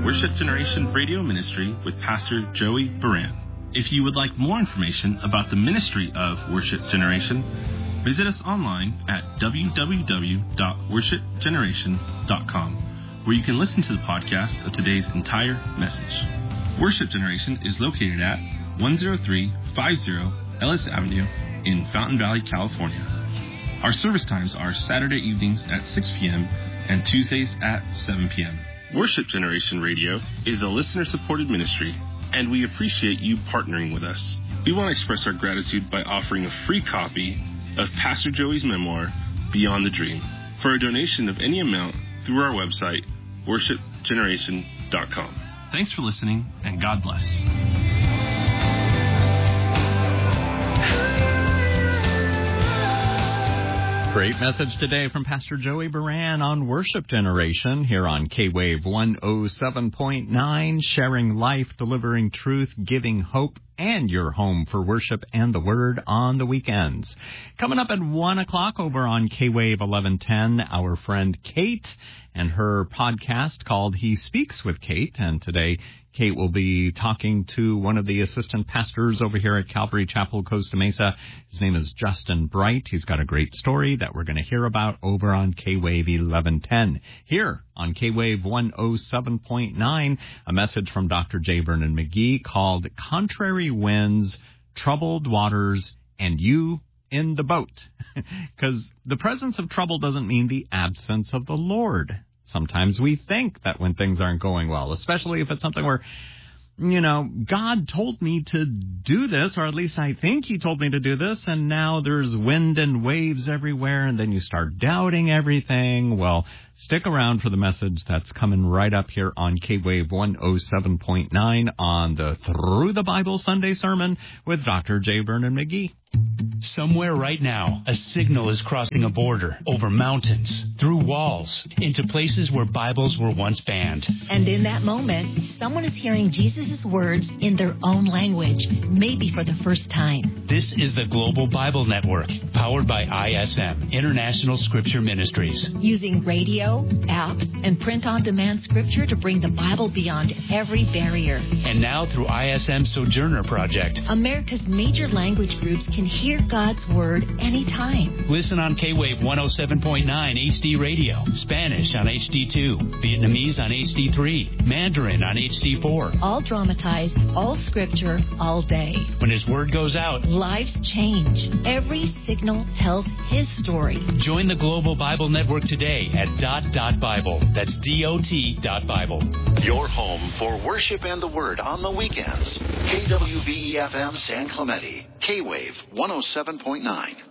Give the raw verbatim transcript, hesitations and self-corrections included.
Worship Generation Radio Ministry with Pastor Joey Baran. If you would like more information about the ministry of Worship Generation, visit us online at w w w dot worship generation dot com, where you can listen to the podcast of today's entire message. Worship Generation is located at one oh three fifty Ellis Avenue in Fountain Valley, California. Our service times are Saturday evenings at six p.m. and Tuesdays at seven p.m. Worship Generation Radio is a listener-supported ministry, and we appreciate you partnering with us. We want to express our gratitude by offering a free copy of Pastor Joey's memoir, Beyond the Dream, for a donation of any amount through our website, worship generation dot com. Thanks for listening, and God bless. Great message today from Pastor Joey Baran on Worship Generation here on K-Wave one oh seven point nine, sharing life, delivering truth, giving hope, and your home for worship and the Word on the weekends. Coming up at one o'clock over on K-Wave eleven ten, our friend Kate and her podcast called He Speaks with Kate. And today, Kate will be talking to one of the assistant pastors over here at Calvary Chapel, Costa Mesa. His name is Justin Bright. He's got a great story that we're going to hear about over on K-Wave eleven ten. Here on K-Wave one oh seven point nine, a message from Doctor J. Vernon McGee called Contrary Winds, Troubled Waters, and You in the Boat. Because the presence of trouble doesn't mean the absence of the Lord. Sometimes we think that when things aren't going well, especially if it's something where, you know, God told me to do this, or at least I think he told me to do this, and now there's wind and waves everywhere, and then you start doubting everything. Well, stick around for the message that's coming right up here on K-Wave one oh seven point nine on the Through the Bible Sunday Sermon with Doctor J. Vernon McGee. Somewhere right now, a signal is crossing a border, over mountains, through walls, into places where Bibles were once banned. And in that moment, someone is hearing Jesus' words in their own language, maybe for the first time. This is the Global Bible Network, powered by I S M, International Scripture Ministries. Using radio, apps, and print-on-demand scripture to bring the Bible beyond every barrier. And now through I S M Sojourner Project, America's major language groups can hear God's Word anytime. Listen on K-Wave one oh seven point nine H D Radio, Spanish on H D two, Vietnamese on H D three, Mandarin on H D four. All dramatized, all scripture, all day. When His Word goes out, lives change. Every signal tells His story. Join the Global Bible Network today at dot dot Bible. That's D O T dot Bible. Your home for worship and the Word on the weekends. K W V E F M San Clemente. K-Wave one oh seven point nine.